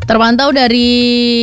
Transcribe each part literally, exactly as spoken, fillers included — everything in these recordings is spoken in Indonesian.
Terpantau dari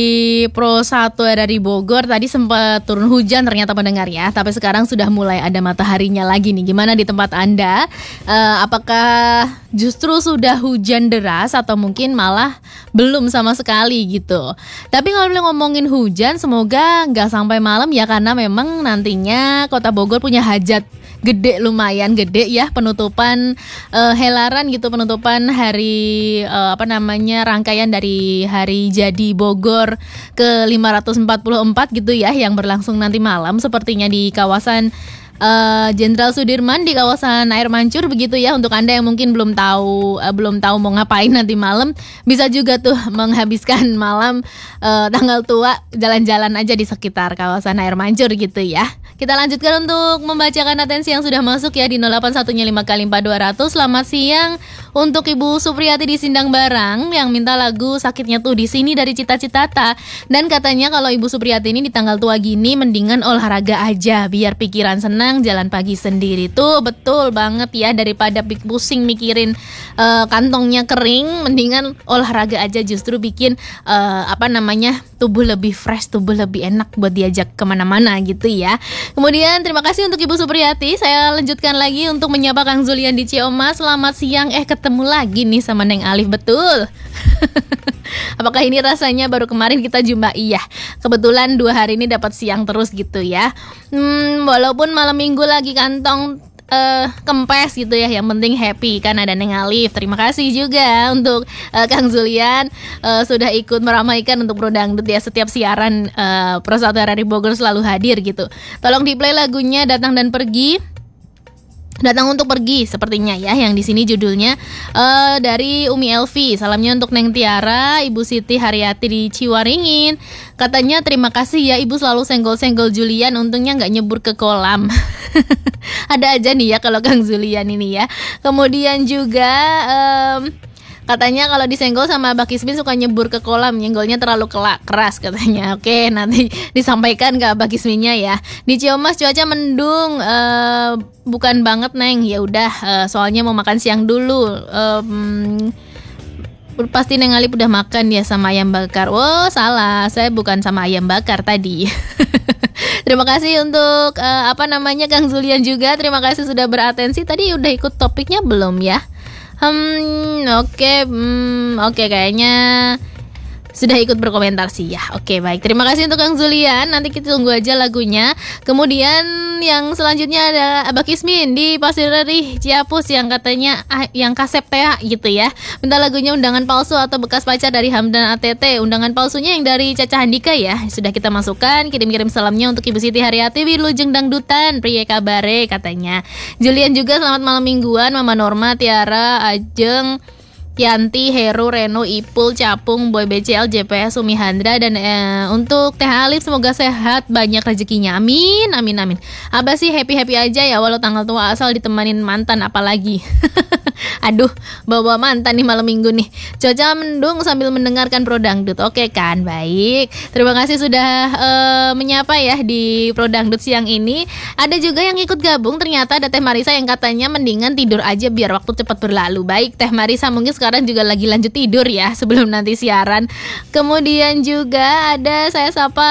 Pro satu dari Bogor, tadi sempat turun hujan ternyata pendengar ya, tapi sekarang sudah mulai ada mataharinya lagi nih. Gimana di tempat Anda? Uh, apakah justru sudah hujan deras atau mungkin malah belum sama sekali gitu? Tapi kalau ngomongin hujan, semoga nggak sampai malam ya, karena memang nantinya Kota Bogor punya hajat gede, lumayan gede ya, penutupan uh, helaran gitu, penutupan hari uh, apa namanya rangkaian dari hari jadi Bogor ke lima ratus empat puluh empat gitu ya, yang berlangsung nanti malam sepertinya di kawasan Jenderal uh, Sudirman, di kawasan Air Mancur begitu ya. Untuk Anda yang mungkin belum tahu uh, belum tahu mau ngapain nanti malam, bisa juga tuh menghabiskan malam uh, tanggal tua jalan-jalan aja di sekitar kawasan Air Mancur gitu ya. Kita lanjutkan untuk membacakan atensi yang sudah masuk ya di nol delapan satu lima kali empat dua ratus. Selamat siang untuk Ibu Supriyati di Sindang Barang yang minta lagu Sakitnya Tuh di Sini dari Cita Citata. Dan katanya kalau Ibu Supriyati ini di tanggal tua gini mendingan olahraga aja biar pikiran senang, jalan pagi sendiri. Tuh betul banget ya, daripada pusing mikirin uh, kantongnya kering, mendingan olahraga aja, justru bikin uh, apa namanya tubuh lebih fresh, tubuh lebih enak buat diajak kemana-mana gitu ya. Kemudian terima kasih untuk Ibu Supriyati. Saya lanjutkan lagi untuk menyapa Kang Zulian di Ciamas. Selamat siang, eh ketemu lagi nih sama Neng Alif, betul. Apakah ini rasanya baru kemarin kita jumpa? Iya, kebetulan dua hari ini dapat siang terus gitu ya. Hmm, walaupun malam minggu lagi kantong Uh, kempes gitu ya, yang penting happy kan ada Neng Alif. Terima kasih juga untuk uh, Kang Zulian uh, sudah ikut meramaikan untuk Pro Dangdut ya, setiap siaran uh, Pro satu R R I Bogor selalu hadir gitu. Tolong di play lagunya Datang dan Pergi. Datang untuk pergi sepertinya ya, yang di sini judulnya uh, dari Umi Elvi. Salamnya untuk Neng Tiara, Ibu Siti Haryati di Ciwaringin. Katanya terima kasih ya Ibu selalu senggol-senggol Julian, untungnya nggak nyebur ke kolam. Ada aja nih ya kalau Kang Zulian ini ya. Kemudian juga um, katanya kalau disenggol sama Abah Kismin suka nyebur ke kolam, nyenggolnya terlalu kelak, keras katanya. Oke, nanti disampaikan ke Abah Kisminnya ya. Di Ciamas cuaca mendung, uh, bukan banget Neng. Ya udah, uh, soalnya mau makan siang dulu. Um, pasti Neng Alip udah makan ya sama ayam bakar. Oh salah, saya bukan sama ayam bakar tadi. Terima kasih untuk uh, apa namanya Kang Zulian juga. Terima kasih sudah beratensi. Tadi udah ikut topiknya belum ya? Hmm, oke, okay, hmm, oke okay, kayaknya sudah ikut berkomentar sih ya. Oke, baik. Terima kasih untuk Kang Zulian. Nanti kita tunggu aja lagunya. Kemudian yang selanjutnya ada Abah Kismin di Pasir Rih Ciapus yang katanya ah, yang kasep Tea gitu ya. Minta lagunya Undangan Palsu atau Bekas Pacar dari Hamdan A T T. Undangan palsunya yang dari Caca Handika ya. Sudah kita masukkan. Kirim-kirim salamnya untuk Ibu Siti Haryati Wilujeng Dangdutan, Priye Kabare katanya. Julian juga selamat malam mingguan. Mama Norma, Tiara, Ajeng, Yanti, Heru, Reno, Ipul, Capung, Boy B C L, J P S, Umi Handra, dan eh, untuk Teh Alif semoga sehat, banyak rezekinya, amin, amin, amin. Abah sih happy-happy aja ya, walau tanggal tua asal ditemanin mantan apalagi. Aduh, bawa mantan nih malam minggu nih. Cuaca mendung sambil mendengarkan Pro Dangdut. Oke kan, baik. Terima kasih sudah uh, menyapa ya di Pro Dangdut siang ini. Ada juga yang ikut gabung, ternyata ada Teh Marisa yang katanya mendingan tidur aja biar waktu cepat berlalu. Baik, Teh Marisa mungkin sekarang juga lagi lanjut tidur ya sebelum nanti siaran. Kemudian juga ada saya sapa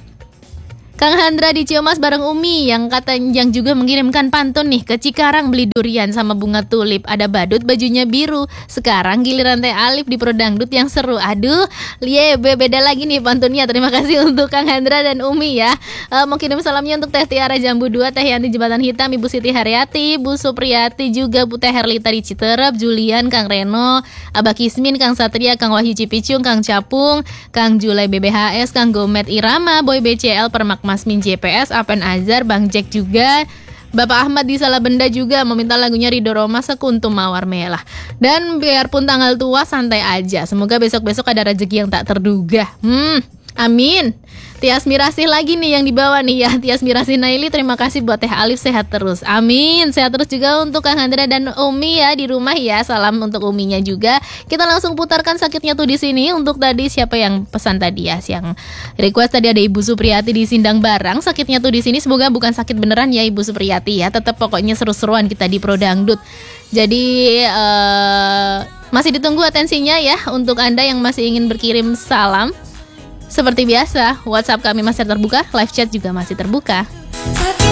Kang Handra di Ciamas bareng Umi yang katanya yang juga mengirimkan pantun nih ke Cikarang beli durian sama bunga tulip. Ada badut bajunya biru. Sekarang giliran Teh Alif di Pro Dangdut yang seru. Aduh, liye beda lagi nih pantunnya. Terima kasih untuk Kang Handra dan Umi ya. Uh, mau kirim salamnya untuk Teh Tiara Jambu dua, Teh Yanti Jembatan Hitam, Ibu Siti Haryati, Bu Supriyati juga, Bu Teh Herlita di Citerep, Julian, Kang Reno, Abah Kismin, Kang Satria, Kang Wahyu Cipicung, Kang Capung, Kang Julai B B H S, Kang Gomet Irama, Boy B C L, Permak Masmin J P S, Apen Azhar, Bang Jack juga, Bapak Ahmad di Salabenda juga meminta lagunya Ridho Roma Sekuntum Mawar Merah. Dan biarpun tanggal tua santai aja, semoga besok-besok ada rezeki yang tak terduga. Hmm, amin. Tias Mirasih lagi nih yang dibawa nih ya. Tias Mirasih Naili, terima kasih buat Teh Alif, sehat terus. Amin. Sehat terus juga untuk Kang Hendra dan Umi ya di rumah ya. Salam untuk Uminya juga. Kita langsung putarkan sakitnya tuh di sini. Untuk tadi siapa yang pesan tadi ya? Yang request tadi ada Ibu Supriyati di Sindang Barang. Sakitnya tuh di sini semoga bukan sakit beneran ya Ibu Supriyati ya. Tetap pokoknya seru-seruan kita di Pro Dangdut. Jadi uh, masih ditunggu atensinya ya untuk Anda yang masih ingin berkirim salam. Seperti biasa, WhatsApp kami masih terbuka, live chat juga masih terbuka.